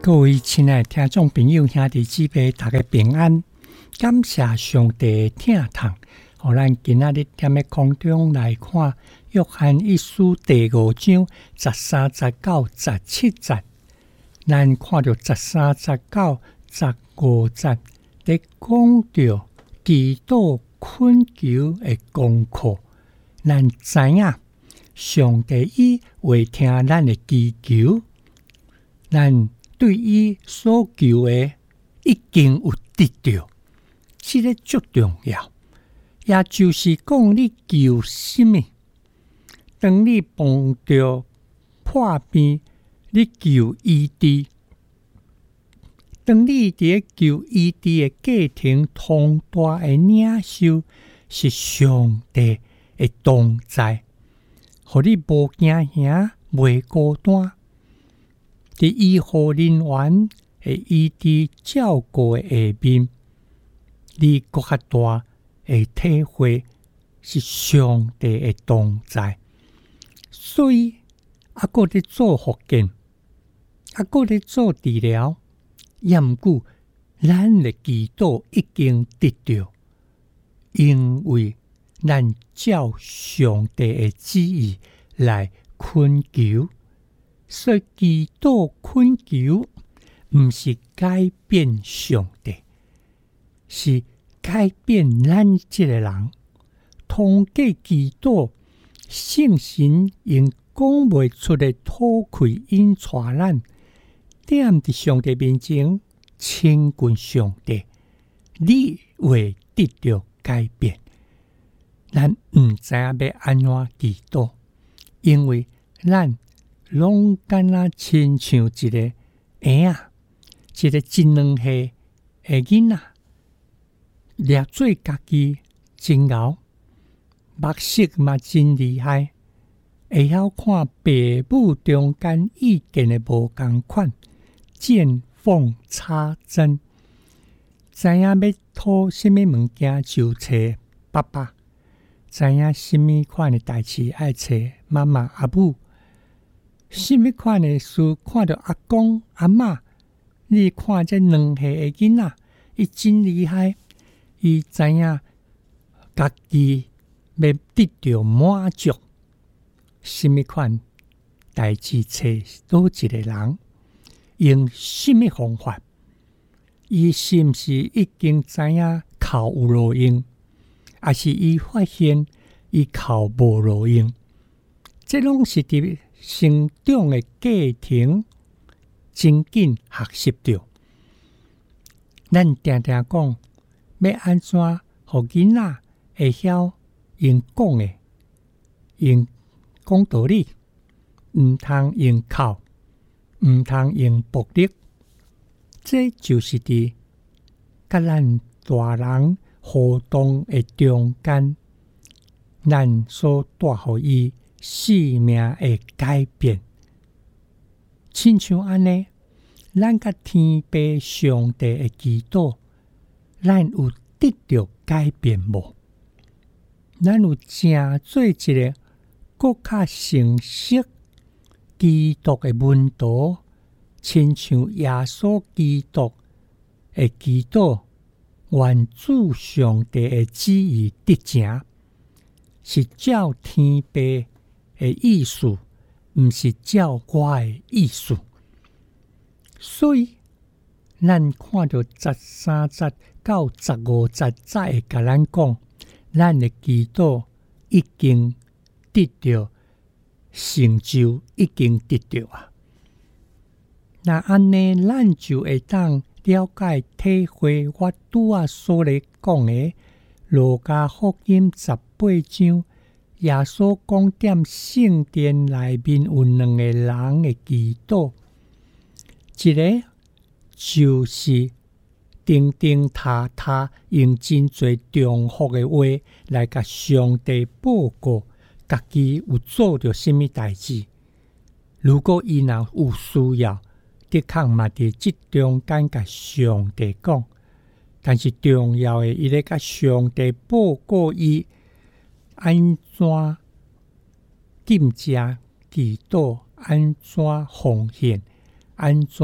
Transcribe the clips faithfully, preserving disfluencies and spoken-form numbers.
各位亲爱的听众朋友、兄弟姊妹，大家平安！感谢上帝疼痛，互咱今仔日踮咧空中来看约翰一书第五章十三、十九、十七节。咱看到十三、十九、十五节，伫讲到祈禱困求的功課。咱知影上帝伊會聽咱的祈求，咱對伊所求的已經有得到，這個最重要。也就是講，你求什麼？當你碰到破病，你求醫治；當你伫求醫治的過程，通大的領受是上帝的同在，互你無驚嚇，袂孤單。佇醫護人員的醫治照顧的下面，你更較大的體會是上帝的同在。所以，還閣咧做復健，還閣咧做治療，也毋過咱的祈禱已經得到，因為咱照上帝的旨意來懇求。所以祈禱困求，毋是改變上帝，是改變咱這個人。通過祈禱，聖神用講袂出的吐氣引帶咱，踮佇上帝面前親近上帝，你會得到改變。咱毋知影要安怎祈禱，因為咱攏敢若親像一個嬰仔，一個一兩歲的囡仔，掠做家己真敖，目色嘛真厲害，會曉看父母中間意見的無共款，見縫插針，知影要討什麼物件就找爸爸，知影什麼款的代誌愛找媽媽阿母。什麼款的事看到阿公阿嬷，你看這兩歲的囡仔，伊真厲害，伊知影家己要得到滿足。什麼款代誌找倒一個人，用什麼方法？伊是毋是已經知影靠有路用，還是伊發現伊靠無路用？這攏是佇成長的過程，真緊學習到。咱定定講，要安怎互囡仔會曉用講的，用講道理，毋通用哭，毋通用暴力。這就是佇甲咱大人互動的中間，咱所帶互伊生命的改變，親像安尼，咱甲天父上帝的祈禱，咱有得到改變無？咱有正做一個更較成熟基督的門徒，親像耶穌基督的祈禱，願主上帝的旨意得成，是照天父的意思，毋是照我的意思。所以，咱看到十三節到十五節，才會甲咱講，咱的祈禱已經得到成就，已經得到啊。那安尼，咱就會當了解體會我拄仔所咧講的路加福音十八章。耶穌講點聖殿內面有兩個人的祈禱，一個就是定定塔塔用真濟重複的話來甲上帝報告，家己有做着什麼代誌。如果伊若有需要，的確嘛佇即中間甲上帝講，但是重要的，伊咧甲上帝報告伊。安怎禁食、祈禱，安怎奉獻，安怎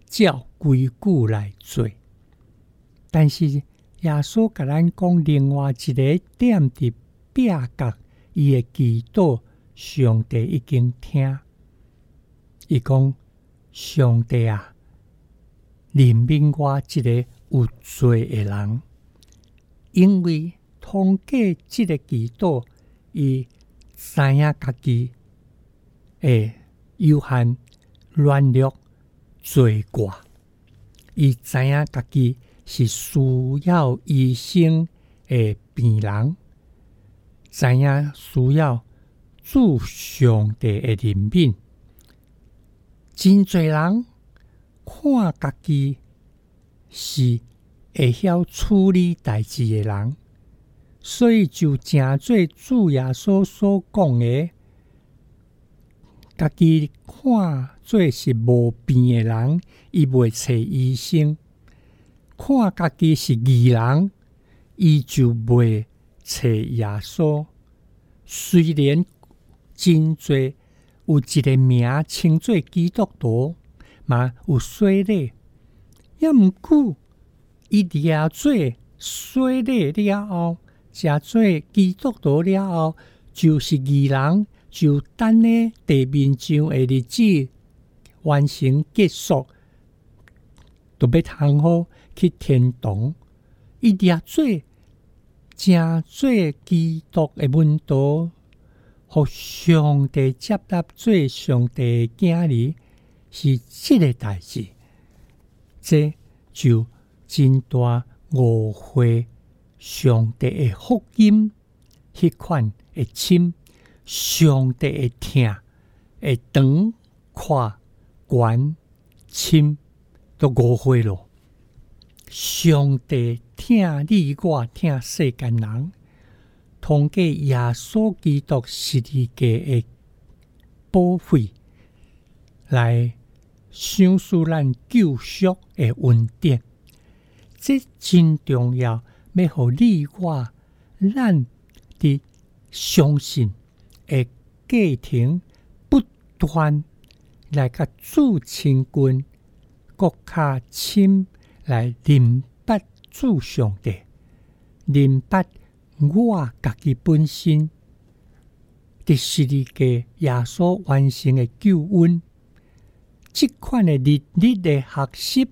照规矩来做。但是耶稣甲咱讲另外一个点伫壁角，伊的祈祷，上帝已经听。伊讲：上帝啊，怜悯我一个有罪的人，因为通过这个祈祷，伊知影家己的有限、软弱、罪过，伊知影家己是需要医生的病人，知影需要主上帝的怜悯。真侪人看家己是会晓处理代志的人，所以就诚做主耶稣所讲的，家己看做是无病的人，伊袂找医生；看家己是义人，伊就袂找耶稣。虽然真侪有一个名称做基督徒，嘛有洗礼，也毋过伊掠做洗礼了后，食做基督徒了后，就是义人，就等咧地面上的日子完成结束，就要通好去天堂。伊掠做正做基督的门徒，互上帝接纳做上帝的囝儿，是这个代志。这就真大误会上帝的福音，迄款会深，上帝会听，会长、宽、悬、深，都误会咯。上帝听你我，听世间人，通过耶稣基督十字架的保费，来享受咱救赎的恩典。这真重要，要互你我咱伫相信的过程不断来甲主亲近，更较深来明白主上帝，明白我家己本身伫十字架耶稣完成的救恩。这款的日日的学习，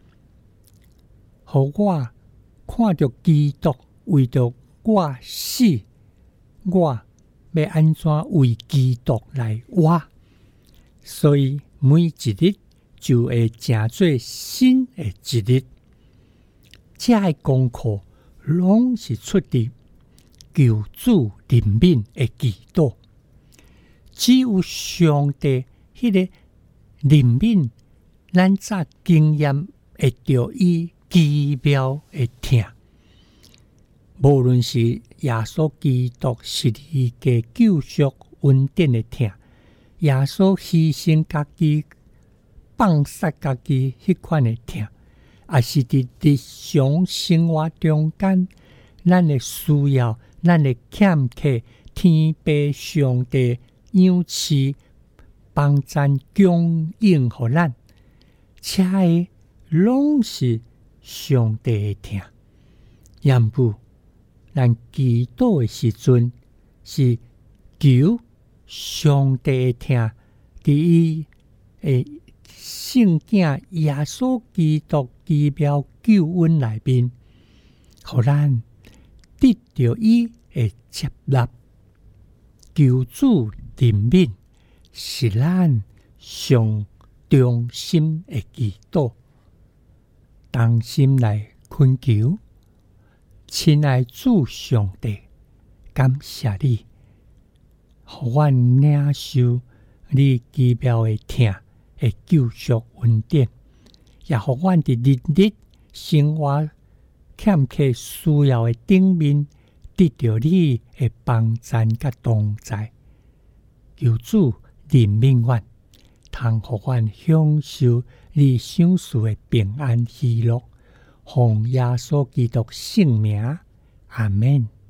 互我看到基督为着我死，我要安怎为基督来活？所以每一日就会成做新的一日。这个功课拢是出自求主怜悯的祈祷。只有上帝迄个怜悯，咱才经验会着伊奇妙的疼。无论是耶稣基督十字架救赎恩典的疼，耶稣牺牲家己、放杀家己迄款的疼，也是伫日常生活中间，咱的需要、咱的欠缺，天父上帝赏赐帮赞供应互咱，这个拢是上帝的疼。也毋过，咱祈祷的时阵是求上帝的疼，伫伊的圣囝耶稣基督奇妙救恩内面，互咱得到伊的接纳。求主怜悯是咱上中心的祈祷，同心来恳求。亲爱主上帝，感谢你，互阮领受你奇妙的疼的救赎恩典，也互阮伫日日生活欠缺需要的顶面，得到你的帮赞甲同在。求主怜悯阮，通互阮享受你赏赐的平安喜乐。奉耶稣基督圣名，阿们。